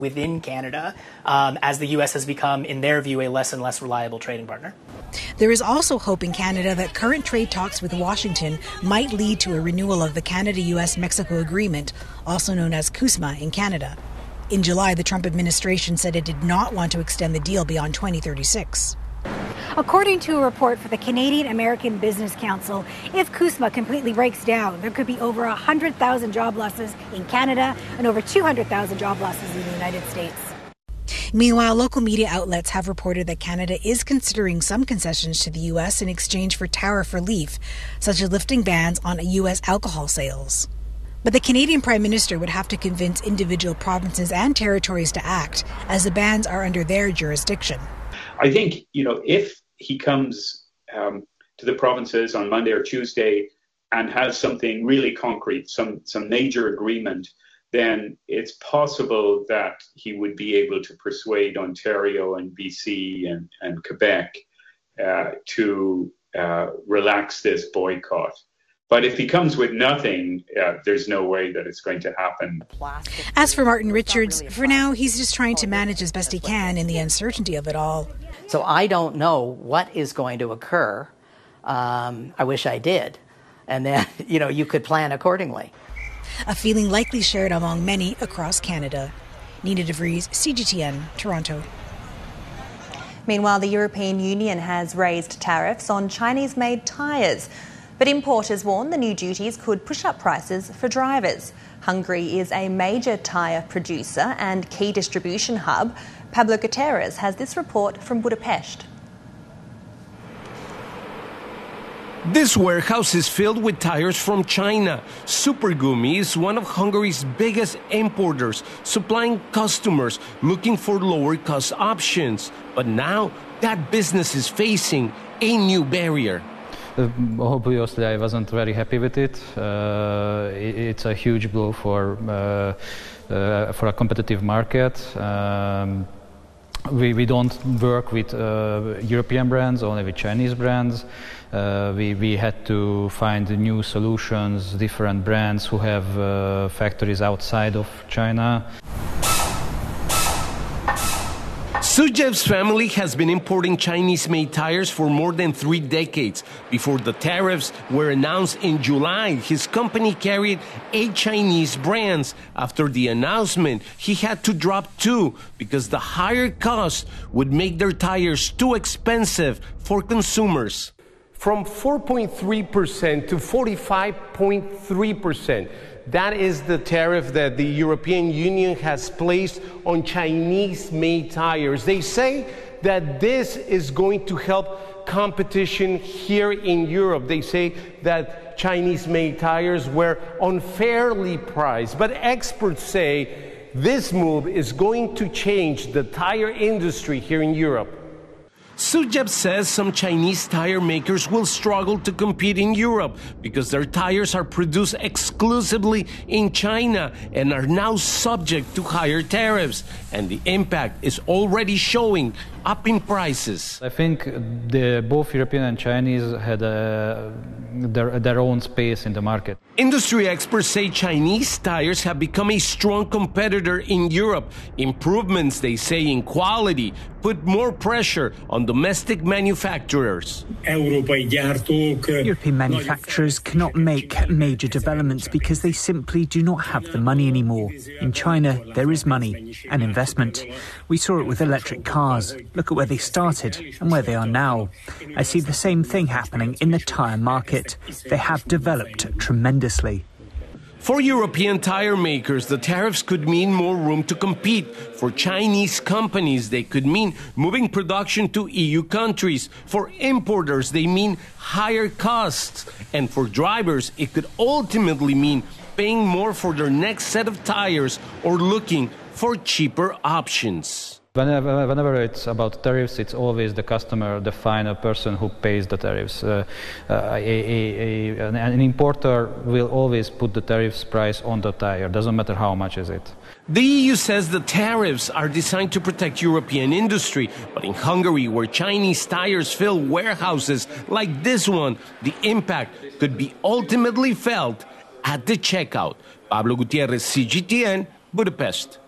within Canada, as the U.S. has become, in their view, a less and less reliable trading partner. There is also hope in Canada that current trade talks with Washington might lead to a renewal of the Canada-U.S.-Mexico agreement, also known as CUSMA in Canada. In July, the Trump administration said it did not want to extend the deal beyond 2036. According to a report for the Canadian American Business Council, if CUSMA completely breaks down, there could be over 100,000 job losses in Canada and over 200,000 job losses in the United States. Meanwhile, local media outlets have reported that Canada is considering some concessions to the U.S. in exchange for tariff relief, such as lifting bans on U.S. alcohol sales. But the Canadian Prime Minister would have to convince individual provinces and territories to act, as the bans are under their jurisdiction. I think, if he comes to the provinces on Monday or Tuesday and has something really concrete, some major agreement, then it's possible that he would be able to persuade Ontario and BC and Quebec to relax this boycott. But if he comes with nothing, there's no way that it's going to happen. As for Martin Richards, for now, he's just trying to manage as best he can in the uncertainty of it all. So I don't know what is going to occur. I wish I did. And then, you could plan accordingly. A feeling likely shared among many across Canada. Nina DeVries, CGTN, Toronto. Meanwhile, the European Union has raised tariffs on Chinese-made tyres. But importers warn the new duties could push up prices for drivers. Hungary is a major tyre producer and key distribution hub. Pablo Gutierrez has this report from Budapest. This warehouse is filled with tires from China. Supergumi is one of Hungary's biggest importers, supplying customers looking for lower cost options. But now that business is facing a new barrier. Obviously, I wasn't very happy with it. It's a huge blow for a competitive market. We don't work with European brands, only with Chinese brands. We had to find new solutions, different brands who have factories outside of China. Sujev's family has been importing Chinese-made tires for more than 3 decades. Before the tariffs were announced in July, his company carried 8 Chinese brands. After the announcement, he had to drop 2 because the higher cost would make their tires too expensive for consumers. From 4.3% to 45.3%. That is the tariff that the European Union has placed on Chinese-made tires. They say that this is going to help competition here in Europe. They say that Chinese-made tires were unfairly priced. But experts say this move is going to change the tire industry here in Europe. Sujev says some Chinese tire makers will struggle to compete in Europe because their tires are produced exclusively in China and are now subject to higher tariffs. And the impact is already showing up in prices. I think both European and Chinese had their own space in the market. Industry experts say Chinese tires have become a strong competitor in Europe. Improvements, they say, in quality put more pressure on domestic manufacturers. European manufacturers cannot make major developments because they simply do not have the money anymore. In China, there is money and investment. We saw it with electric cars. Look at where they started and where they are now. I see the same thing happening in the tyre market. They have developed tremendously. For European tire makers, the tariffs could mean more room to compete. For Chinese companies, they could mean moving production to EU countries. For importers, they mean higher costs. And for drivers, it could ultimately mean paying more for their next set of tires or looking for cheaper options. Whenever it's about tariffs, it's always the customer, the final person who pays the tariffs. An importer will always put the tariffs price on the tire. Doesn't matter how much is it. The EU says the tariffs are designed to protect European industry, but in Hungary, where Chinese tires fill warehouses like this one, the impact could be ultimately felt at the checkout. Pablo Gutierrez, CGTN, Budapest.